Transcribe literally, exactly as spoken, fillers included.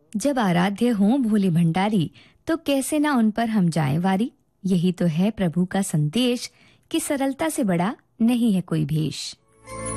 जब आराध्य हों भोले भंडारी, तो कैसे ना उन पर हम जाएं वारी। यही तो है प्रभु का संदेश कि सरलता से बड़ा नहीं है कोई भेष।